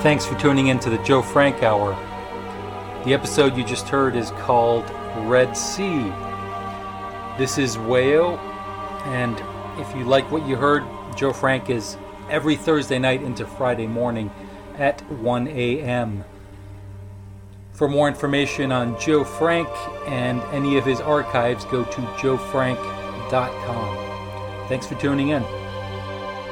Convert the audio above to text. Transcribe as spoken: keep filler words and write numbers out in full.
Thanks for tuning in to the Joe Frank Hour. The episode you just heard is called Red Sea. This is Wayo, and if you like what you heard, Joe Frank is every Thursday night into Friday morning at one a.m. For more information on Joe Frank and any of his archives, go to joe frank dot com. Thanks for tuning in.